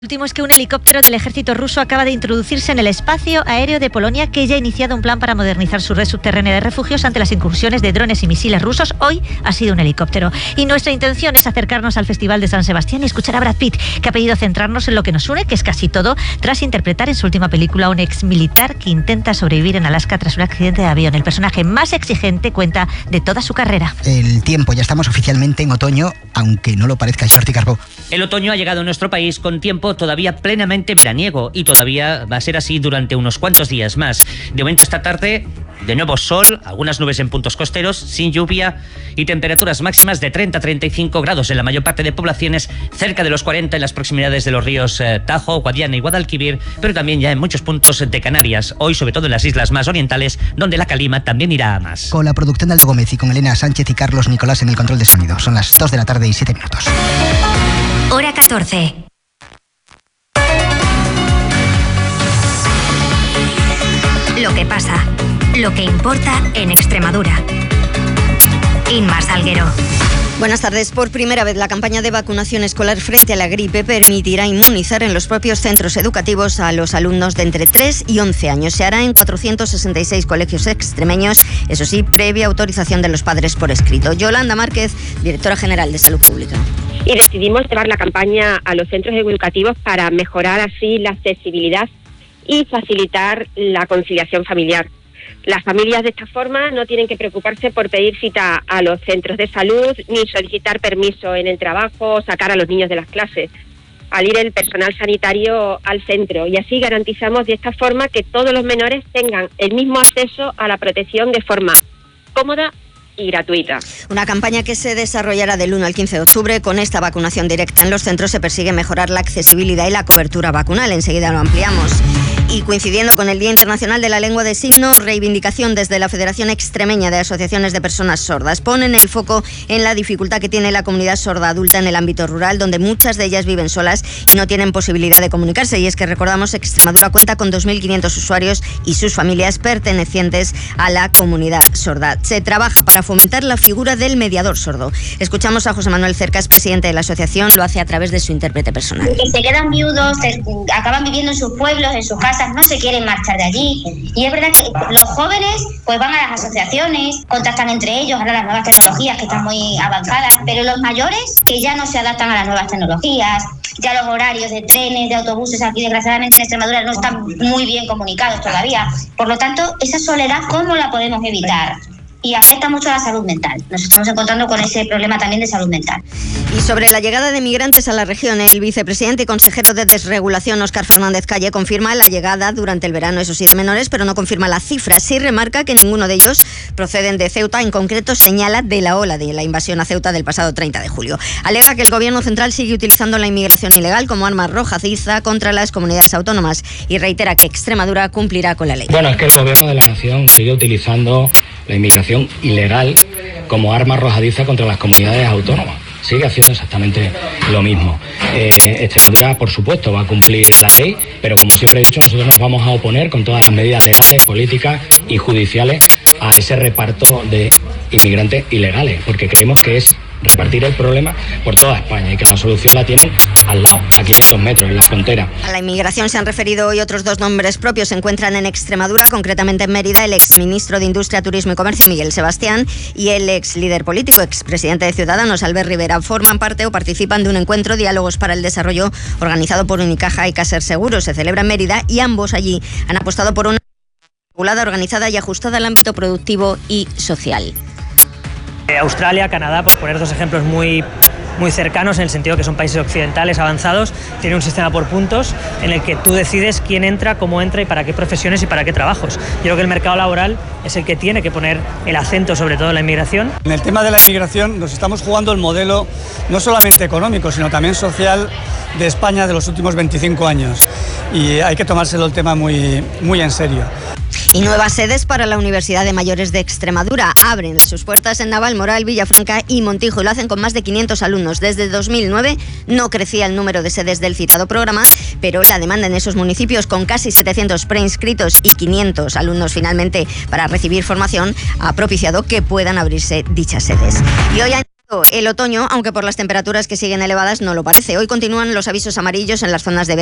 El último es que un helicóptero del ejército ruso acaba de introducirse en el espacio aéreo de Polonia, que ya ha iniciado un plan para modernizar su red subterránea de refugios ante las incursiones de drones y misiles rusos. Hoy ha sido un helicóptero. Y nuestra intención es acercarnos al Festival de San Sebastián y escuchar a Brad Pitt, que ha pedido centrarnos en lo que nos une, que es casi todo, tras interpretar en su última película a un ex militar que intenta sobrevivir en Alaska tras un accidente de avión. El personaje más exigente cuenta de toda su carrera. El tiempo, ya estamos oficialmente en otoño, aunque no lo parezca, Jordi Carbó. El otoño ha llegado a nuestro país con tiempo todavía plenamente veraniego y todavía va a ser así durante unos cuantos días más. De momento esta tarde, de nuevo sol, algunas nubes en puntos costeros, sin lluvia y temperaturas máximas de 30 a 35 grados en la mayor parte de poblaciones, cerca de los 40 en las proximidades de los ríos Tajo, Guadiana y Guadalquivir, pero también ya en muchos puntos de Canarias, hoy sobre todo en las islas más orientales, donde la calima también irá a más. Con la producción de Aldo Gómez y con Elena Sánchez y Carlos Nicolás en el control de sonido. Son las 2 de la tarde y 7 minutos. Hora 14. Lo que pasa, lo que importa en Extremadura. Inma Salguero. Buenas tardes. Por primera vez, la campaña de vacunación escolar frente a la gripe permitirá inmunizar en los propios centros educativos a los alumnos de entre 3 y 11 años. Se hará en 466 colegios extremeños, eso sí, previa autorización de los padres por escrito. Yolanda Márquez, directora general de Salud Pública. Y decidimos llevar la campaña a los centros educativos para mejorar así la accesibilidad y facilitar la conciliación familiar. Las familias de esta forma no tienen que preocuparse por pedir cita a los centros de salud ni solicitar permiso en el trabajo o sacar a los niños de las clases al ir el personal sanitario al centro, y así garantizamos de esta forma que todos los menores tengan el mismo acceso a la protección de forma cómoda y gratuita. Una campaña que se desarrollará del 1 al 15 de octubre. Con esta vacunación directa en los centros se persigue mejorar la accesibilidad y la cobertura vacunal. Enseguida lo ampliamos. Y coincidiendo con el Día Internacional de la Lengua de Signos, reivindicación desde la Federación Extremeña de Asociaciones de Personas Sordas. Ponen el foco en la dificultad que tiene la comunidad sorda adulta en el ámbito rural, donde muchas de ellas viven solas y no tienen posibilidad de comunicarse. Y es que recordamos, Extremadura cuenta con 2.500 usuarios y sus familias pertenecientes a la comunidad sorda. Se trabaja para fomentar la figura del mediador sordo. Escuchamos a José Manuel Cercas, presidente de la asociación, lo hace a través de su intérprete personal. Que se quedan viudos, acaban viviendo en sus pueblos, en sus casas, no se quieren marchar de allí. Y es verdad que los jóvenes pues van a las asociaciones, contactan entre ellos, ahora las nuevas tecnologías que están muy avanzadas, pero los mayores que ya no se adaptan a las nuevas tecnologías, ya los horarios de trenes, de autobuses aquí desgraciadamente en Extremadura no están muy bien comunicados todavía. Por lo tanto, esa soledad, ¿cómo la podemos evitar? Y afecta mucho a la salud mental. Nos estamos encontrando con ese problema también de salud mental. Y sobre la llegada de migrantes a la región, el vicepresidente y consejero de Desregulación, Óscar Fernández Calle, confirma la llegada durante el verano, eso sí, de menores, pero no confirma la cifra. Sí remarca que ninguno de ellos proceden de Ceuta. En concreto, señala de la ola de la invasión a Ceuta del pasado 30 de julio. Alega que el gobierno central sigue utilizando la inmigración ilegal como arma arrojadiza contra las comunidades autónomas y reitera que Extremadura cumplirá con la ley. Bueno, es que el gobierno de la nación sigue utilizando la inmigración ilegal como arma arrojadiza contra las comunidades autónomas. Sigue haciendo exactamente lo mismo. Extremadura, por supuesto, va a cumplir la ley, pero como siempre he dicho, nosotros nos vamos a oponer con todas las medidas legales, políticas y judiciales a ese reparto de inmigrantes ilegales, porque creemos que es repartir el problema por toda España y que la solución la tienen al lado, a 500 metros, en la frontera. A la inmigración se han referido hoy otros dos nombres propios. Se encuentran en Extremadura, concretamente en Mérida, el exministro de Industria, Turismo y Comercio, Miguel Sebastián, y el ex líder político, expresidente de Ciudadanos, Albert Rivera. Forman parte o participan de un encuentro, Diálogos para el Desarrollo, organizado por Unicaja y Caser Seguros. Se celebra en Mérida y ambos allí han apostado por una regulada, organizada y ajustada al ámbito productivo y social. Australia, Canadá, por poner dos ejemplos muy cercanos, en el sentido que son países occidentales avanzados, tienen un sistema por puntos en el que tú decides quién entra, cómo entra y para qué profesiones y para qué trabajos. Yo creo que el mercado laboral es el que tiene que poner el acento sobre todo en la inmigración. En el tema de la inmigración nos estamos jugando el modelo no solamente económico, sino también social de España de los últimos 25 años. Y hay que tomárselo el tema muy en serio. Y nuevas sedes para la Universidad de Mayores de Extremadura. Abren sus puertas en Navalmoral, Villafranca y Montijo y lo hacen con más de 500 alumnos. Desde 2009 no crecía el número de sedes del citado programa, pero la demanda en esos municipios, con casi 700 preinscritos y 500 alumnos finalmente para recibir formación, ha propiciado que puedan abrirse dichas sedes. Y hoy El otoño, aunque por las temperaturas que siguen elevadas, no lo parece. Hoy continúan los avisos amarillos en las zonas de